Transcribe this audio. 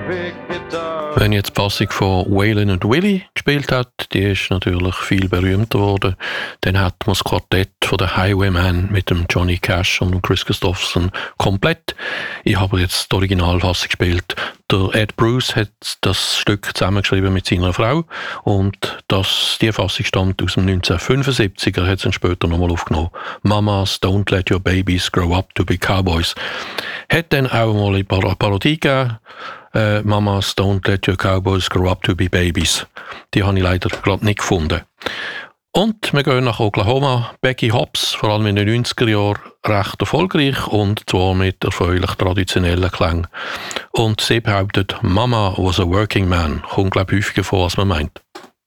Wenn jetzt die Fassung von Waylon und Willie gespielt hat, die ist natürlich viel berühmter geworden. Dann hat man das Quartett von den Highwaymen mit dem Johnny Cash und dem Chris Christopherson komplett. Ich habe jetzt die Originalfassung gespielt. Der Ed Bruce hat das Stück zusammengeschrieben mit seiner Frau und die Fassung stammt aus dem 1975. Er hat es dann später nochmal aufgenommen. Mamas, don't let your babies grow up to be cowboys. Hat dann auch mal eine Parodie gegeben. Mamas, don't let your cowboys grow up to be babies. Die habe ich leider gerade nicht gefunden. Und wir gehen nach Oklahoma. Becky Hobbs, vor allem in den 90er Jahren, recht erfolgreich und zwar mit erfreulich traditionellen Klängen. Und sie behauptet, Mama was a working man. Kommt, glaube ich, häufiger vor, als man meint.